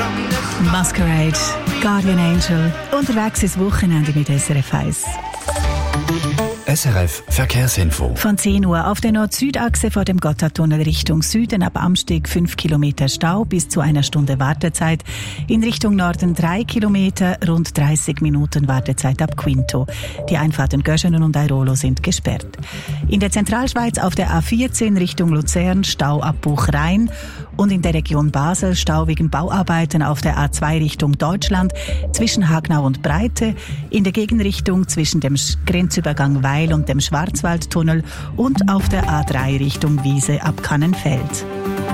Masquerade, Guardian Angel, unterwegs ins Wochenende mit SRF 1. SRF Verkehrsinfo. Von 10 Uhr auf der Nord-Süd-Achse vor dem Gotthardtunnel Richtung Süden ab Amsteg 5 Kilometer Stau bis zu einer Stunde Wartezeit. In Richtung Norden 3 Kilometer, rund 30 Minuten Wartezeit ab Quinto. Die Einfahrten Göschenen und Airolo sind gesperrt. In der Zentralschweiz auf der A14 Richtung Luzern Stau ab Buchrhein und in der Region Basel Stau wegen Bauarbeiten auf der A2 Richtung Deutschland zwischen Hagnau und Breite, in der Gegenrichtung zwischen dem Grenzübergang Weil und dem Schwarzwaldtunnel und auf der A3 Richtung Wiese ab Kannenfeld.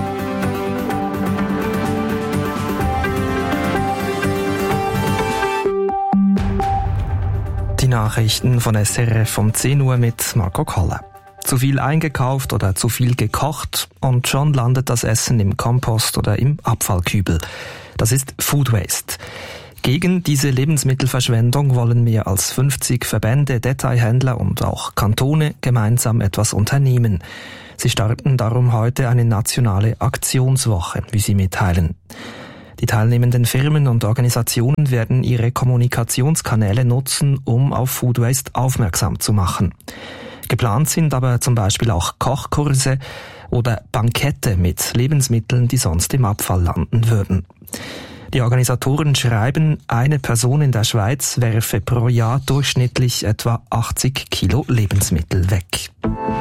Die Nachrichten von SRF um 10 Uhr mit Marco Koller. Zu viel eingekauft oder zu viel gekocht und schon landet das Essen im Kompost oder im Abfallkübel. Das ist Food Waste. Gegen diese Lebensmittelverschwendung wollen mehr als 50 Verbände, Detailhändler und auch Kantone gemeinsam etwas unternehmen. Sie starten darum heute eine nationale Aktionswoche, wie sie mitteilen. Die teilnehmenden Firmen und Organisationen werden ihre Kommunikationskanäle nutzen, um auf Food Waste aufmerksam zu machen. Geplant sind aber zum Beispiel auch Kochkurse oder Bankette mit Lebensmitteln, die sonst im Abfall landen würden. Die Organisatoren schreiben, eine Person in der Schweiz werfe pro Jahr durchschnittlich etwa 80 Kilo Lebensmittel weg.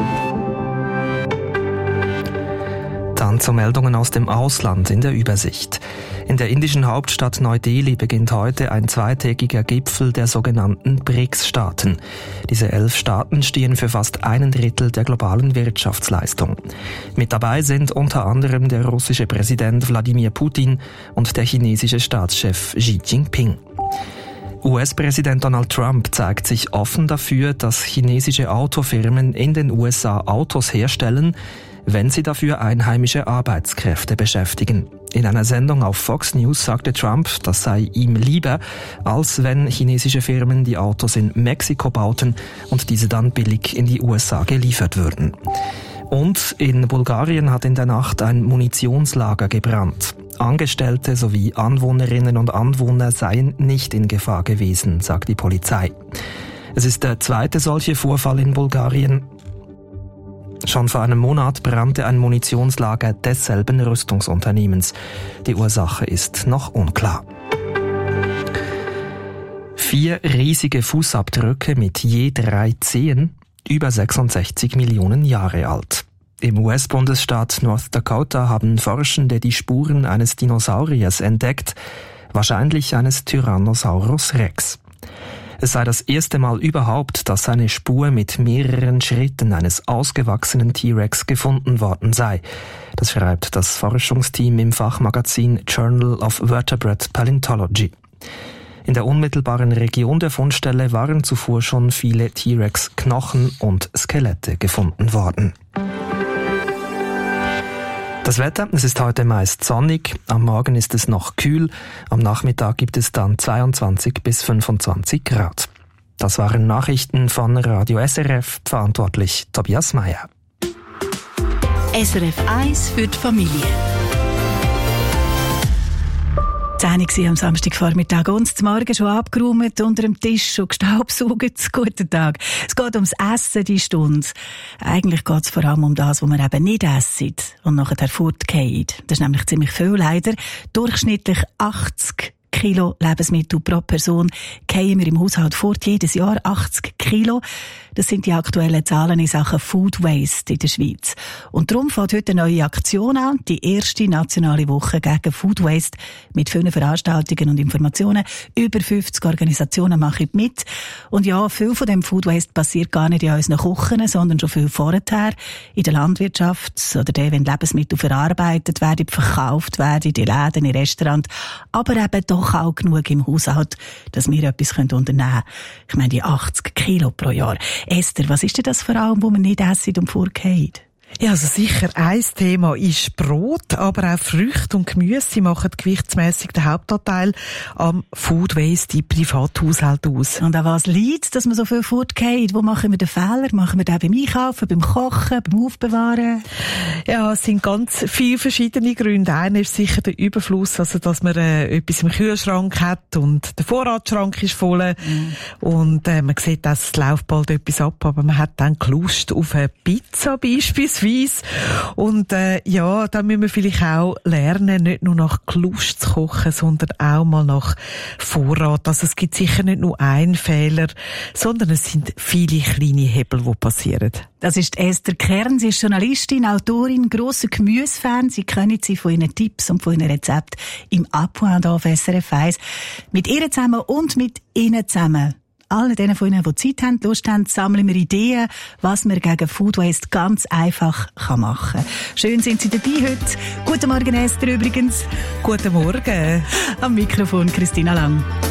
Dann zu Meldungen aus dem Ausland in der Übersicht. In der indischen Hauptstadt Neu-Delhi beginnt heute ein zweitägiger Gipfel der sogenannten BRICS-Staaten. Diese 11 Staaten stehen für fast 1/3 der globalen Wirtschaftsleistung. Mit dabei sind unter anderem der russische Präsident Wladimir Putin und der chinesische Staatschef Xi Jinping. US-Präsident Donald Trump zeigt sich offen dafür, dass chinesische Autofirmen in den USA Autos herstellen, wenn sie dafür einheimische Arbeitskräfte beschäftigen. In einer Sendung auf Fox News sagte Trump, das sei ihm lieber, als wenn chinesische Firmen die Autos in Mexiko bauten und diese dann billig in die USA geliefert würden. Und in Bulgarien hat in der Nacht ein Munitionslager gebrannt. Angestellte sowie Anwohnerinnen und Anwohner seien nicht in Gefahr gewesen, sagt die Polizei. Es ist der zweite solche Vorfall in Bulgarien. Schon vor einem Monat brannte ein Munitionslager desselben Rüstungsunternehmens. Die Ursache ist noch unklar. 4 riesige Fußabdrücke mit je 3 Zehen, über 66 Millionen Jahre alt. Im US-Bundesstaat North Dakota haben Forschende die Spuren eines Dinosauriers entdeckt, wahrscheinlich eines Tyrannosaurus Rex. Es sei das erste Mal überhaupt, dass eine Spur mit mehreren Schritten eines ausgewachsenen T-Rex gefunden worden sei. Das schreibt das Forschungsteam im Fachmagazin Journal of Vertebrate Paleontology. In der unmittelbaren Region der Fundstelle waren zuvor schon viele T-Rex-Knochen und Skelette gefunden worden. Das Wetter, es ist heute meist sonnig, am Morgen ist es noch kühl, am Nachmittag gibt es dann 22 bis 25 Grad. Das waren Nachrichten von Radio SRF, verantwortlich Tobias Meyer. SRF 1 für die Familie. 10 Uhr am Samstagvormittag und zum Morgen schon abgeräumt, unter dem Tisch schon gestaubsaugt. Guten Tag. Es geht ums Essen, die Stunde. Eigentlich geht es vor allem um das, was wir eben nicht essen und nachher fortgehen. Das ist nämlich ziemlich viel, leider. Durchschnittlich 80 Kilo Lebensmittel pro Person fallen wir im Haushalt fort. Jedes Jahr 80 Kilo. Das sind die aktuellen Zahlen in Sachen Food Waste in der Schweiz. Und darum fängt heute eine neue Aktion an, die erste nationale Woche gegen Food Waste mit vielen Veranstaltungen und Informationen. Über 50 Organisationen machen mit. Und ja, viel von dem Food Waste passiert gar nicht in unseren Küchen, sondern schon viel vorher in der Landwirtschaft oder wenn Lebensmittel verarbeitet werden, verkauft werden, in die Läden, in Restaurants. Aber eben doch auch genug im Haushalt, dass wir etwas unternehmen können. Ich meine, die 80 Kilo pro Jahr. Esther, was ist denn das vor allem, wo man nicht essen und vorgehen? Ja, also sicher ein Thema ist Brot, aber auch Früchte und Gemüse. Sie machen gewichtsmässig den Hauptanteil am Food Waste in Privathaushalten aus. Und an was liegt, dass man so viel fortgeht? Wo machen wir den Fehler? Machen wir den beim Einkaufen, beim Kochen, beim Aufbewahren? Ja, es sind ganz viele verschiedene Gründe. Einer ist sicher der Überfluss, also dass man etwas im Kühlschrank hat und der Vorratsschrank ist voll. Und man sieht, dass es läuft bald etwas ab, aber man hat dann Lust auf eine Pizza beispielsweise. Und ja, da müssen wir vielleicht auch lernen, nicht nur nach Lust zu kochen, sondern auch mal nach Vorrat. Also es gibt sicher nicht nur einen Fehler, sondern es sind viele kleine Hebel, die passieren. Das ist Esther Kern. Sie ist Journalistin, Autorin, grosser Gemüsefan. Sie kennen sie von ihren Tipps und von ihren Rezepten im Appoint auf SRF 1. Mit ihr zusammen und mit Ihnen zusammen. Alle denen von Ihnen, die Zeit haben, Lust haben, sammeln wir Ideen, was man gegen Food Waste ganz einfach machen kann. Schön sind Sie dabei heute. Guten Morgen, Esther, übrigens. Guten Morgen. Am Mikrofon Christina Lang.